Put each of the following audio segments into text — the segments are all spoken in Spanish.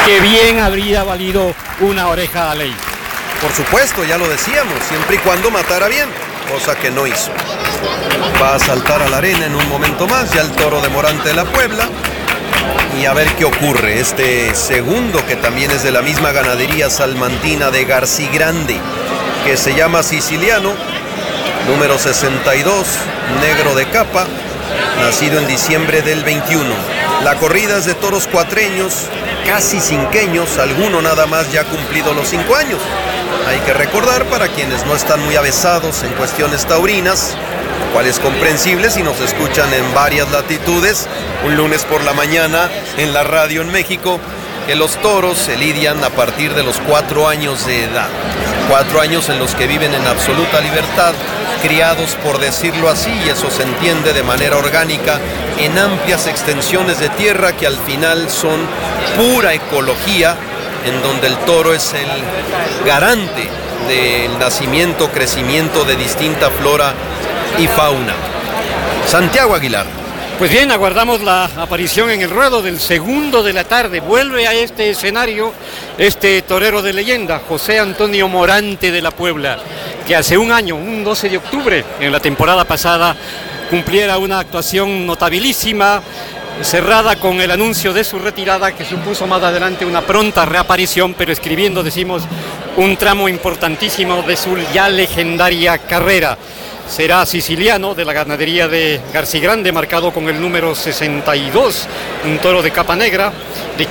que bien habría valido una oreja a ley. Por supuesto, ya lo decíamos, siempre y cuando matara bien, cosa que no hizo. Va a saltar a la arena en un momento más, ya el toro de Morante de la Puebla. Y a ver qué ocurre. Este segundo, que también es de la misma ganadería salmantina de Garcigrande, que se llama Siciliano, número 62, negro de capa, nacido en diciembre del 21. La corrida es de toros cuatreños, casi cinqueños, alguno nada más ya ha cumplido los 5 años. Hay que recordar, para quienes no están muy avesados en cuestiones taurinas, cual es comprensible si nos escuchan en varias latitudes, un lunes por la mañana en la radio en México, que los toros se lidian a partir de los 4 años de edad. 4 años en los que viven en absoluta libertad, criados, por decirlo así, y eso se entiende de manera orgánica, en amplias extensiones de tierra que al final son pura ecología, en donde el toro es el garante del nacimiento, crecimiento de distinta flora y fauna. Santiago Aguilar. Pues bien, aguardamos la aparición en el ruedo del segundo de la tarde. Vuelve a este escenario este torero de leyenda, José Antonio Morante de la Puebla, que hace un año, un 12 de octubre, en la temporada pasada, cumpliera una actuación notabilísima, cerrada con el anuncio de su retirada, que supuso más adelante una pronta reaparición, pero escribiendo, decimos, un tramo importantísimo de su ya legendaria carrera. Será Siciliano, de la ganadería de Garcigrande, marcado con el número 62, un toro de capa negra de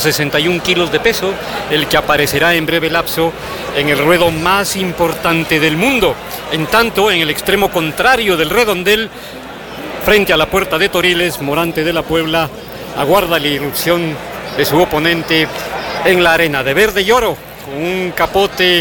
561 kilos de peso, el que aparecerá en breve lapso en el ruedo más importante del mundo. En tanto, en el extremo contrario del redondel, frente a la puerta de Toriles, Morante de la Puebla aguarda la irrupción de su oponente en la arena, de verde y oro, con un capote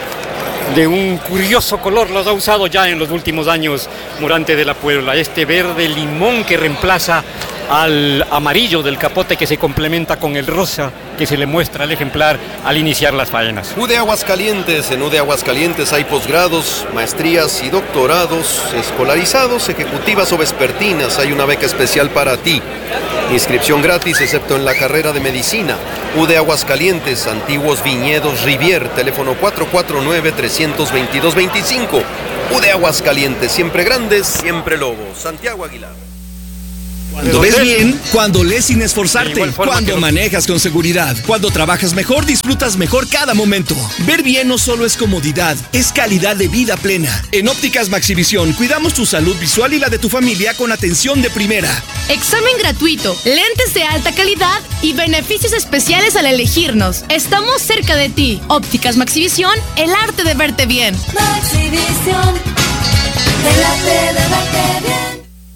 de un curioso color. Los ha usado ya en los últimos años Morante de la Puebla, este verde limón que reemplaza al amarillo del capote, que se complementa con el rosa que se le muestra al ejemplar al iniciar las faenas. UD Aguascalientes. En UD Aguascalientes hay posgrados, maestrías y doctorados, escolarizados, ejecutivas o vespertinas. Hay una beca especial para ti. Inscripción gratis, excepto en la carrera de medicina. UD Aguascalientes, antiguos viñedos Rivier, teléfono 449-322-25. UD Aguascalientes, siempre grandes, siempre lobos. Santiago Aguilar. Cuando ves bien, cuando lees sin esforzarte, cuando manejas con seguridad, cuando trabajas mejor, disfrutas mejor cada momento. Ver bien no solo es comodidad, es calidad de vida plena. En Ópticas Maxivisión cuidamos tu salud visual y la de tu familia con atención de primera. Examen gratuito, lentes de alta calidad y beneficios especiales al elegirnos. Estamos cerca de ti. Ópticas Maxivisión, el arte de verte bien. Maxivisión, el arte de verte bien.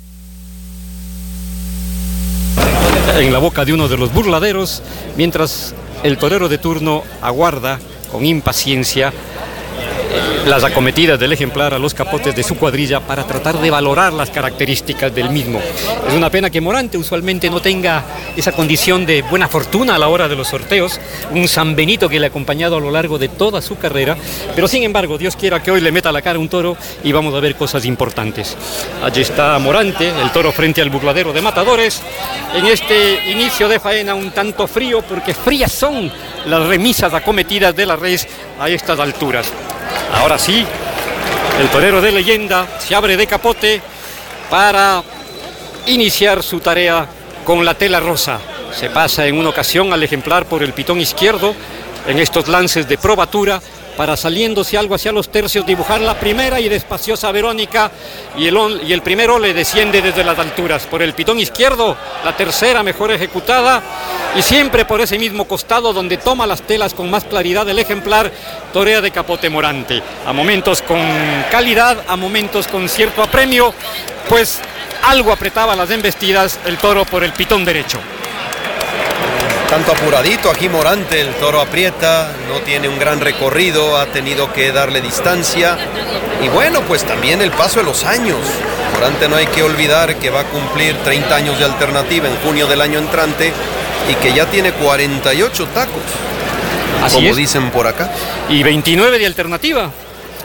En la boca de uno de los burladeros, mientras el torero de turno aguarda con impaciencia las acometidas del ejemplar a los capotes de su cuadrilla para tratar de valorar las características del mismo. Es una pena que Morante usualmente no tenga esa condición de buena fortuna a la hora de los sorteos, un San Benito que le ha acompañado a lo largo de toda su carrera, pero sin embargo, Dios quiera que hoy le meta la cara a un toro y vamos a ver cosas importantes. Allí está Morante, el toro frente al burladero de matadores, en este inicio de faena un tanto frío, porque frías son las remisas acometidas de la res a estas alturas. Ahora sí, el torero de leyenda se abre de capote para iniciar su tarea con la tela rosa. Se pasa en una ocasión al ejemplar por el pitón izquierdo en estos lances de probatura, para, saliéndose algo hacia los tercios, dibujar la primera y despaciosa Verónica, y el primer ole desciende desde las alturas. Por el pitón izquierdo, la tercera mejor ejecutada, y siempre por ese mismo costado donde toma las telas con más claridad el ejemplar, torea de capote Morante. A momentos con calidad, a momentos con cierto apremio, pues algo apretaba las embestidas el toro por el pitón derecho. Tanto apuradito aquí Morante, el toro aprieta, no tiene un gran recorrido, ha tenido que darle distancia. Y bueno, pues también el paso de los años. Morante, no hay que olvidar que va a cumplir 30 años de alternativa en junio del año entrante y que ya tiene 48 tacos, así como es, dicen por acá. Y 29 de alternativa.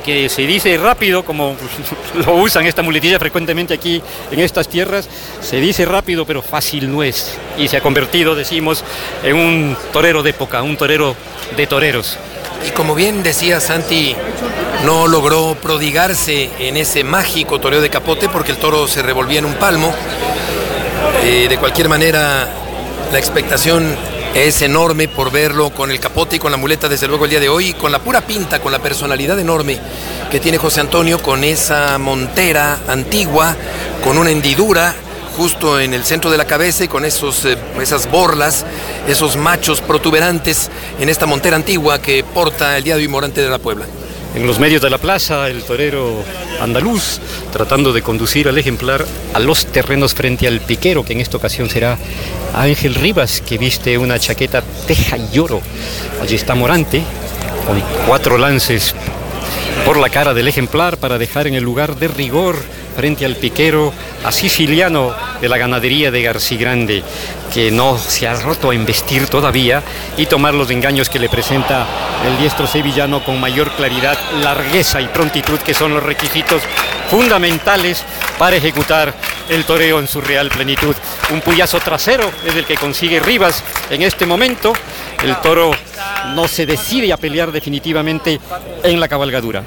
que se dice rápido, como lo usan esta muletilla frecuentemente aquí en estas tierras, se dice rápido pero fácil no es, y se ha convertido, decimos, en un torero de época, un torero de toreros. Y como bien decía Santi, no logró prodigarse en ese mágico toreo de capote porque el toro se revolvía en un palmo. De cualquier manera, la expectación es enorme por verlo con el capote y con la muleta, desde luego el día de hoy, con la pura pinta, con la personalidad enorme que tiene José Antonio, con esa montera antigua, con una hendidura justo en el centro de la cabeza y con esas borlas, esos machos protuberantes en esta montera antigua que porta el día de hoy Morante de la Puebla. En los medios de la plaza, el torero andaluz tratando de conducir al ejemplar a los terrenos frente al piquero, que en esta ocasión será Ángel Rivas, que viste una chaqueta teja y oro. Allí está Morante, con 4 lances por la cara del ejemplar para dejar en el lugar de rigor frente al piquero a Siciliano de la ganadería de Garcigrande, que no se ha roto a embestir todavía, y tomar los engaños que le presenta el diestro sevillano con mayor claridad, largueza y prontitud, que son los requisitos fundamentales para ejecutar el toreo en su real plenitud. Un puyazo trasero es el que consigue Rivas en este momento. El toro no se decide a pelear definitivamente en la cabalgadura.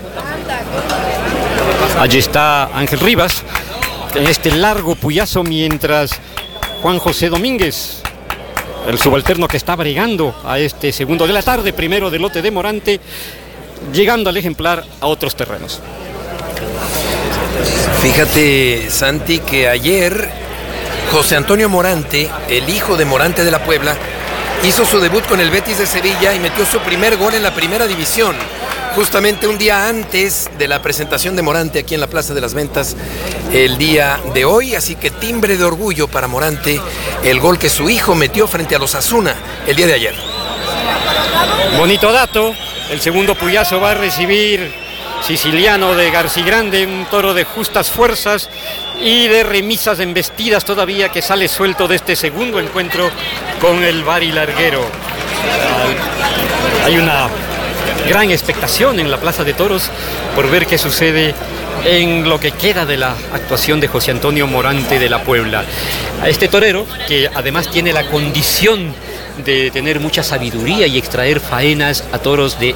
Allí está Ángel Rivas en este largo puyazo, mientras Juan José Domínguez, el subalterno que está bregando a este segundo de la tarde, primero del lote de Morante, llegando al ejemplar a otros terrenos. Fíjate, Santi, que ayer José Antonio Morante, el hijo de Morante de la Puebla, hizo su debut con el Betis de Sevilla y metió su primer gol en la primera división, justamente un día antes de la presentación de Morante aquí en la Plaza de las Ventas el día de hoy. Así que timbre de orgullo para Morante el gol que su hijo metió frente a los Asuna el día de ayer. Bonito dato, el segundo puyazo va a recibir Siciliano de Garcigrande, un toro de justas fuerzas y de remisas embestidas todavía, que sale suelto de este segundo encuentro con el Bari Larguero. Hay una gran expectación en la Plaza de Toros por ver qué sucede en lo que queda de la actuación de José Antonio Morante de la Puebla. A este torero, que además tiene la condición de tener mucha sabiduría y extraer faenas a toros de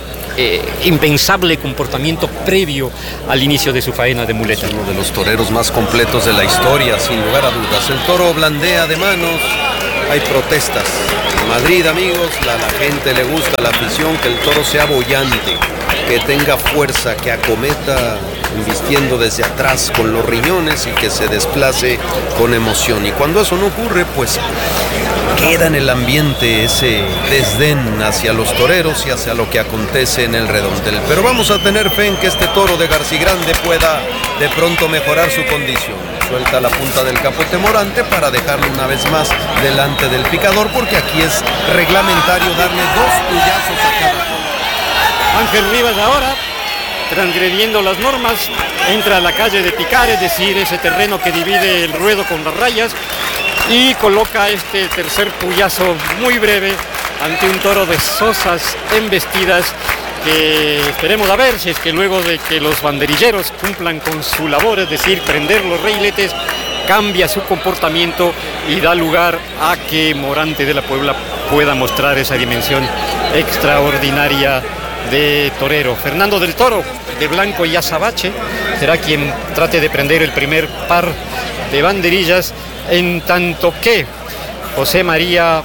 impensable comportamiento previo al inicio de su faena de muleta. Uno de los toreros más completos de la historia, sin lugar a dudas. El toro blandea de manos, hay protestas. En Madrid, amigos, a la gente le gusta, la afición, que el toro sea boyante, que tenga fuerza, que acometa embistiendo desde atrás con los riñones y que se desplace con emoción. Y cuando eso no ocurre, pues queda en el ambiente ese desdén hacia los toreros y hacia lo que acontece en el redondel. Pero vamos a tener fe en que este toro de Garcigrande pueda de pronto mejorar su condición. Suelta la punta del capote Morante para dejarlo una vez más delante del picador, porque aquí es reglamentario darle 2 puyazos a cada toro. Ángel Rivas ahora, transgrediendo las normas, entra a la calle de picar, es decir, ese terreno que divide el ruedo con las rayas, y coloca este tercer puyazo muy breve ante un toro de sosas embestidas, que esperemos a ver si es que luego de que los banderilleros cumplan con su labor, es decir, prender los reiletes, cambia su comportamiento y da lugar a que Morante de la Puebla pueda mostrar esa dimensión extraordinaria de torero. Fernando del Toro, de blanco y azabache, será quien trate de prender el primer par de banderillas, en tanto que José María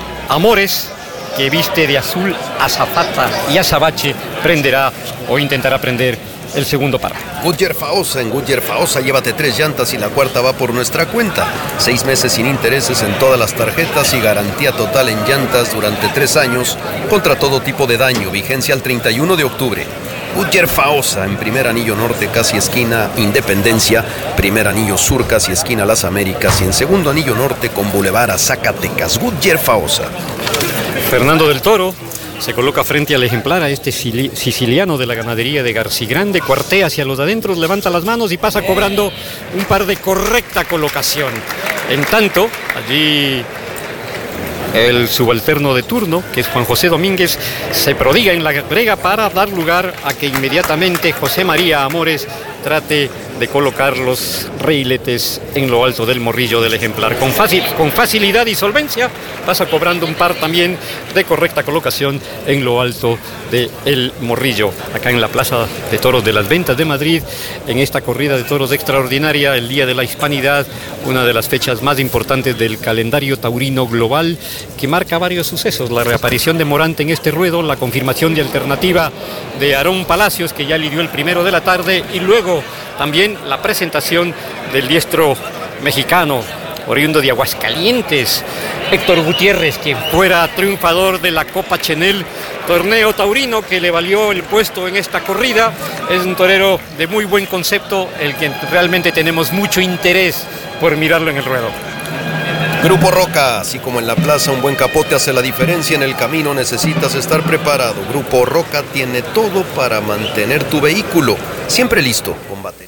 Amores, que viste de azul azafata y azabache, prenderá o intentará prender el segundo par. Goodyear Faosa, en Goodyear Faosa llévate 3 llantas y la cuarta va por nuestra cuenta. 6 meses sin intereses en todas las tarjetas y garantía total en llantas durante 3 años contra todo tipo de daño. Vigencia al 31 de octubre. Goodyear Faosa, en primer anillo norte, casi esquina Independencia, primer anillo sur, casi esquina Las Américas, y en segundo anillo norte con Boulevard a Zacatecas. Goodyear Faosa. Fernando del Toro se coloca frente al ejemplar, a este siciliano de la ganadería de Garcigrande, cuartea hacia los adentros, levanta las manos y pasa cobrando un par de correcta colocación. En tanto, allí El subalterno de turno, que es Juan José Domínguez, se prodiga en la brega para dar lugar a que inmediatamente José María Amores trate de colocar los reiletes en lo alto del morrillo del ejemplar. Con facilidad y solvencia pasa cobrando un par también de correcta colocación en lo alto del morrillo. Acá en la Plaza de Toros de las Ventas de Madrid, en esta corrida de toros extraordinaria, el Día de la Hispanidad, una de las fechas más importantes del calendario taurino global, que marca varios sucesos: la reaparición de Morante en este ruedo, la confirmación de alternativa de Aarón Palacios, que ya lidió el primero de la tarde, y luego también la presentación del diestro mexicano, oriundo de Aguascalientes, Héctor Gutiérrez, quien fuera triunfador de la Copa Chenel, torneo taurino que le valió el puesto en esta corrida. Es un torero de muy buen concepto, el que realmente tenemos mucho interés por mirarlo en el ruedo. Grupo Roca, así como en la plaza un buen capote hace la diferencia, en el camino necesitas estar preparado. Grupo Roca tiene todo para mantener tu vehículo siempre listo, con batería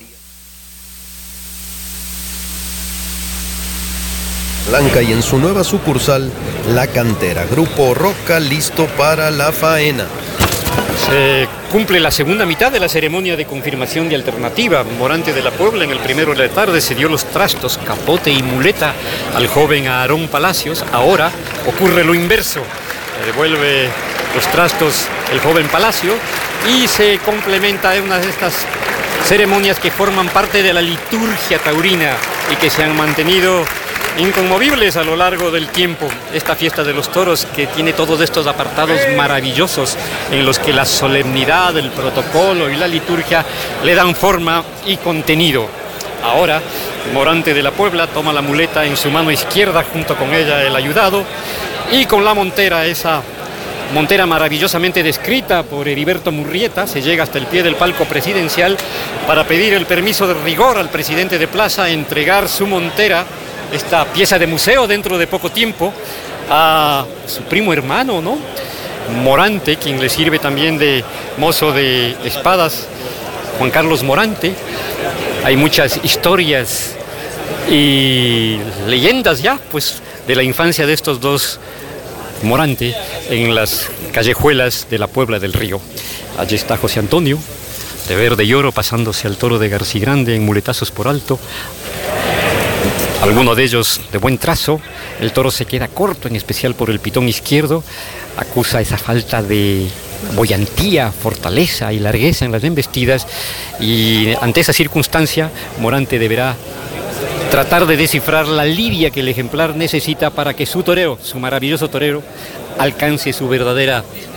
Blanca y en su nueva sucursal, La Cantera. Grupo Roca listo para la faena. Se cumple la segunda mitad de la ceremonia de confirmación de alternativa. Morante de la Puebla en el primero de la tarde se dio los trastos, capote y muleta al joven Aarón Palacios. Ahora ocurre lo inverso. Le devuelve los trastos el joven Palacio y se complementa en una de estas ceremonias que forman parte de la liturgia taurina y que se han mantenido inconmovibles a lo largo del tiempo. Esta fiesta de los toros, que tiene todos estos apartados maravillosos en los que la solemnidad, el protocolo y la liturgia le dan forma y contenido. Ahora Morante de la Puebla toma la muleta en su mano izquierda, junto con ella el ayudado, y con la montera, esa montera maravillosamente descrita por Heriberto Murrieta, se llega hasta el pie del palco presidencial para pedir el permiso de rigor al presidente de plaza, entregar su montera, esta pieza de museo, dentro de poco tiempo, a su primo hermano, ¿no?, Morante, quien le sirve también de mozo de espadas, Juan Carlos Morante. Hay muchas historias y leyendas ya, pues, de la infancia de estos dos Morante en las callejuelas de la Puebla del Río. Allí está José Antonio, de verde y oro, pasándose al toro de Garcigrande en muletazos por alto. Alguno de ellos de buen trazo. El toro se queda corto, en especial por el pitón izquierdo. Acusa esa falta de boyantía, fortaleza y largueza en las embestidas. Y ante esa circunstancia, Morante deberá tratar de descifrar la lidia que el ejemplar necesita para que su torero, su maravilloso torero, alcance su verdadera